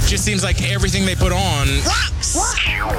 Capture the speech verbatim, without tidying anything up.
just seems like everything they put on rocks.